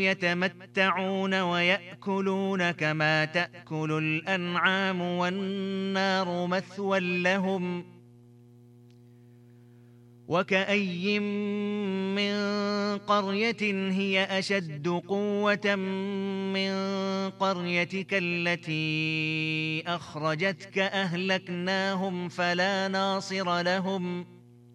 يتمتعون ويأكلون كما تأكل الأنعام والنار مثوى لهم وكأي من قرية هي أشد قوة من قريتك التي أخرجتك أهلكناهم فلا ناصر لهم